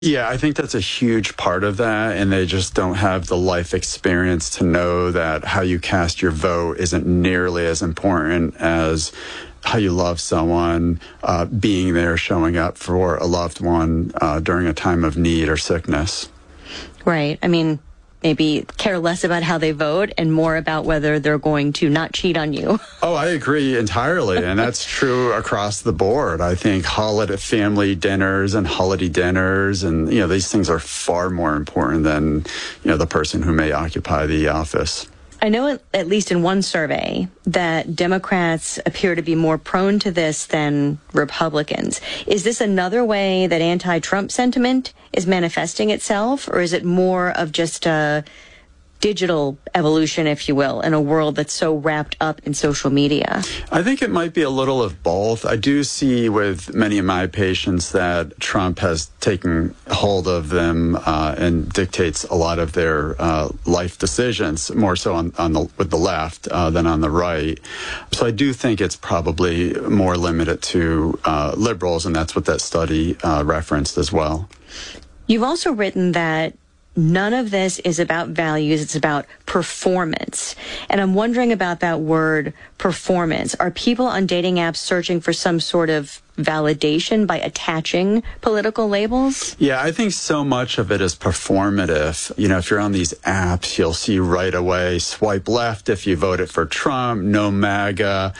Yeah, I think that's a huge part of that, and they just don't have the life experience to know that how you cast your vote isn't nearly as important as how you love someone, being there, showing up for a loved one during a time of need or sickness. Right. I mean, maybe care less about how they vote and more about whether they're going to not cheat on you. Oh, I agree entirely. And that's true across the board. I think holiday family dinners and holiday dinners and, these things are far more important than, the person who may occupy the office. I know, at least in one survey, that Democrats appear to be more prone to this than Republicans. Is this another way that anti-Trump sentiment is manifesting itself, or is it more of just a digital evolution, if you will, in a world that's so wrapped up in social media? I think it might be a little of both. I do see with many of my patients that Trump has taken hold of them and dictates a lot of their life decisions, more so with the left than on the right. So I do think it's probably more limited to liberals, and that's what that study referenced as well. You've also written that none of this is about values, it's about performance. And I'm wondering about that word performance. Are people on dating apps searching for some sort of validation by attaching political labels? Yeah, I think so much of it is performative. If you're on these apps, you'll see right away, swipe left if you voted for Trump, no MAGA.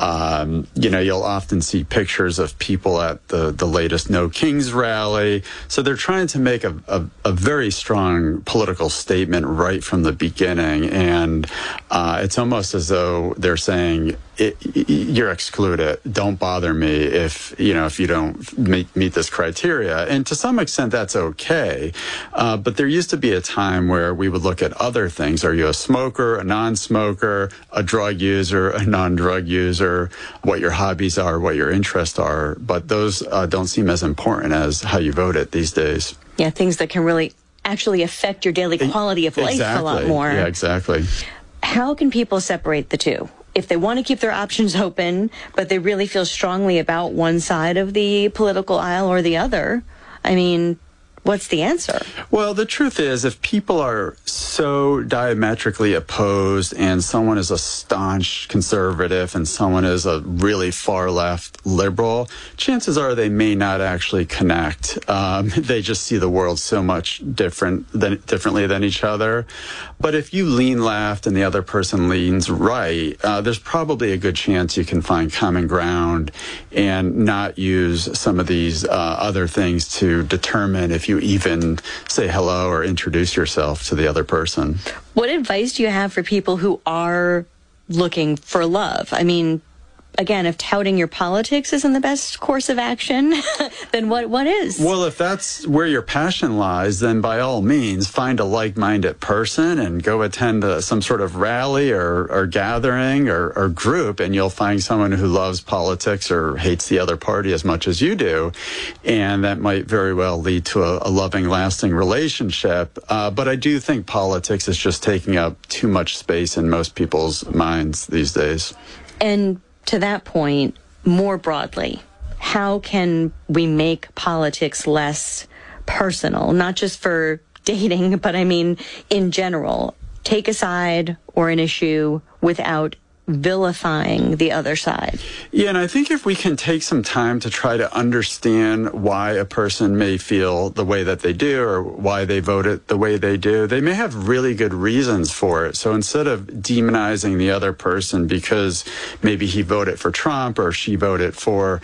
You'll often see pictures of people at the latest No Kings rally. So they're trying to make a very strong political statement right from the beginning. And it's almost as though they're saying, you're excluded. Don't bother me if you don't meet this criteria. And to some extent, that's okay. But there used to be a time where we would look at other things. Are you a smoker, a non-smoker, a drug user, a non-drug user, what your hobbies are, what your interests are. But those don't seem as important as how you voted these days. Yeah, things that can really actually affect your daily quality of life a lot more. Yeah, exactly. How can people separate the two? If they want to keep their options open, but they really feel strongly about one side of the political aisle or the other, I mean, what's the answer? Well, the truth is, if people are so diametrically opposed and someone is a staunch conservative and someone is a really far left liberal, chances are they may not actually connect. They just see the world so much differently than each other. But if you lean left and the other person leans right, there's probably a good chance you can find common ground and not use some of these other things to determine if you even say hello or introduce yourself to the other person. What advice do you have for people who are looking for love? I mean, again, if touting your politics isn't the best course of action, then what is? Well, if that's where your passion lies, then by all means, find a like-minded person and go attend some sort of rally or gathering or group, and you'll find someone who loves politics or hates the other party as much as you do. And that might very well lead to a loving, lasting relationship. But I do think politics is just taking up too much space in most people's minds these days. And to that point, more broadly, how can we make politics less personal, not just for dating, but I mean, in general, take a side or an issue without vilifying the other side? Yeah, and I think if we can take some time to try to understand why a person may feel the way that they do or why they voted the way they do, they may have really good reasons for it. So instead of demonizing the other person because maybe he voted for Trump or she voted for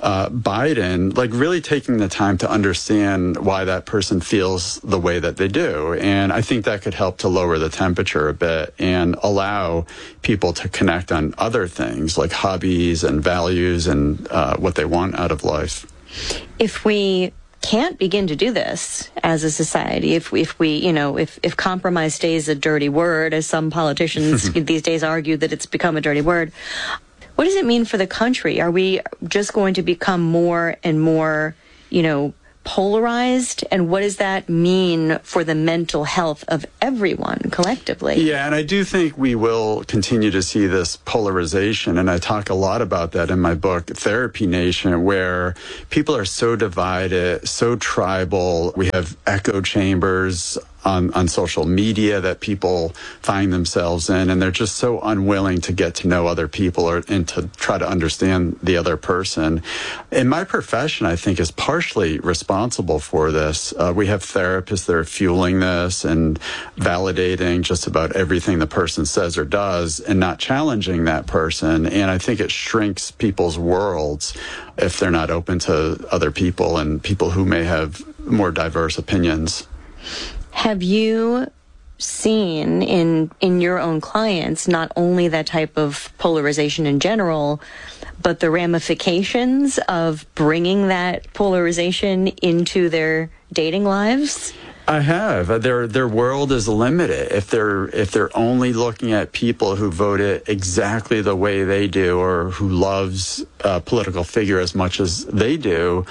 Biden, like really taking the time to understand why that person feels the way that they do. And I think that could help to lower the temperature a bit and allow people to connect on other things like hobbies and values and what they want out of life. If we can't begin to do this as a society, if compromise stays a dirty word, as some politicians these days argue that it's become a dirty word, what does it mean for the country? Are we just going to become more and more, polarized, and what does that mean for the mental health of everyone collectively? Yeah, and I do think we will continue to see this polarization, and I talk a lot about that in my book, Therapy Nation, where people are so divided, so tribal. We have echo chambers on social media that people find themselves in, and they're just so unwilling to get to know other people and to try to understand the other person. In my profession, I think, is partially responsible for this. We have therapists that are fueling this and validating just about everything the person says or does and not challenging that person. And I think it shrinks people's worlds if they're not open to other people and people who may have more diverse opinions. Have you seen in your own clients not only that type of polarization in general, but the ramifications of bringing that polarization into their dating lives? I have. Their world is limited. If they're only looking at people who voted exactly the way they do, or who loves a political figure as much as they do,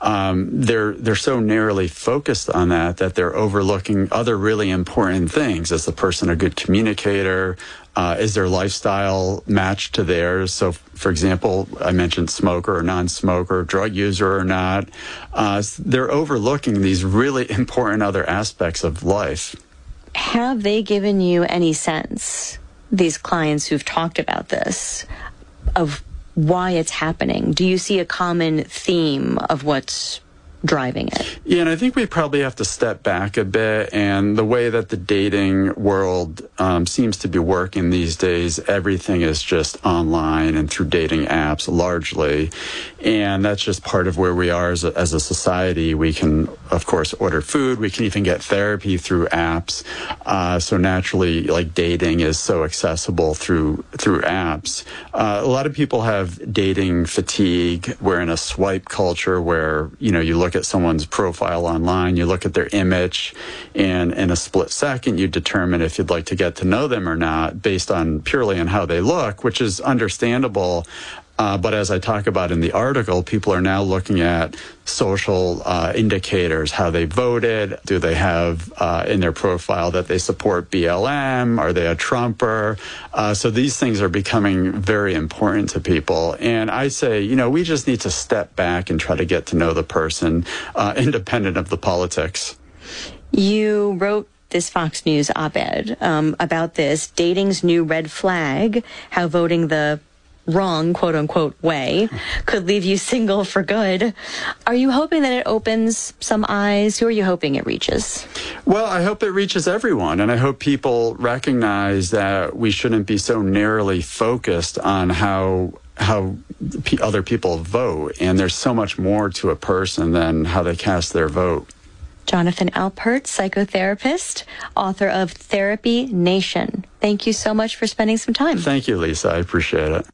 they're so narrowly focused on that they're overlooking other really important things. Is the person a good communicator? Is their lifestyle matched to theirs? So, for example, I mentioned smoker or non-smoker, drug user or not. They're overlooking these really important other aspects of life. Have they given you any sense, these clients who've talked about this, of why it's happening? Do you see a common theme of what's driving it? Yeah, and I think we probably have to step back a bit. And the way that the dating world seems to be working these days, everything is just online and through dating apps largely. And that's just part of where we are as a society. We can, of course, order food. We can even get therapy through apps. So naturally, like, dating is so accessible through apps. A lot of people have dating fatigue. We're in a swipe culture where, you look at someone's profile online, you look at their image, and in a split second you determine if you'd like to get to know them or not based on purely on how they look, which is understandable. But as I talk about in the article, people are now looking at social indicators, how they voted. Do they have in their profile that they support BLM? Are they a Trumper? So these things are becoming very important to people. And I say, we just need to step back and try to get to know the person, independent of the politics. You wrote this Fox News op-ed about this, dating's new red flag, how voting the wrong, quote unquote, way could leave you single for good. Are you hoping that it opens some eyes? Who are you hoping it reaches? Well, I hope it reaches everyone, and I hope people recognize that we shouldn't be so narrowly focused on how other people vote, and there's so much more to a person than how they cast their vote. Jonathan Alpert, psychotherapist, author of Therapy Nation. Thank you so much for spending some time. Thank you, Lisa. I appreciate it.